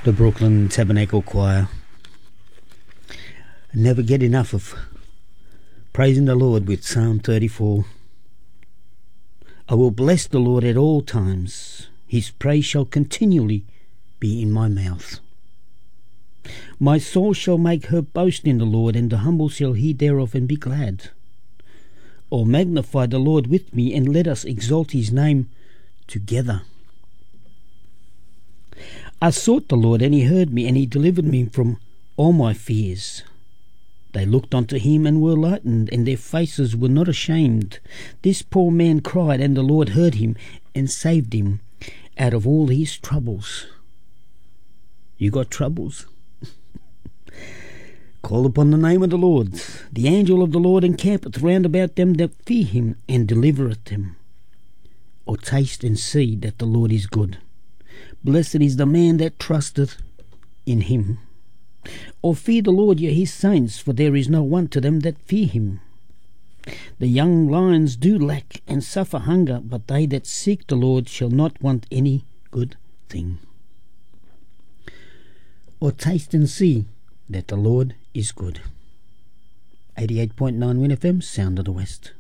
The Brooklyn Tabernacle Choir. Never get enough of praising the Lord with Psalm 34. I will bless the Lord at all times. His praise shall continually be in my mouth. My soul shall make her boast in the Lord, and the humble shall hear thereof and be glad. O magnify the Lord with me, and let us exalt his name together. I sought the Lord, and he heard me, and he delivered me from all my fears. They looked unto him and were lightened, and their faces were not ashamed. This poor man cried, and the Lord heard him and saved him out of all his troubles. You got troubles? Call upon the name of the Lord. The angel of the Lord encampeth round about them that fear him, and delivereth them. O taste and see that the Lord is good. Blessed is the man that trusteth in him. O fear the Lord, ye his saints, for there is no want to them that fear him. The young lions do lack and suffer hunger, but they that seek the Lord shall not want any good thing. O taste and see that the Lord is good. 88.9 Win FM, Sound of the West.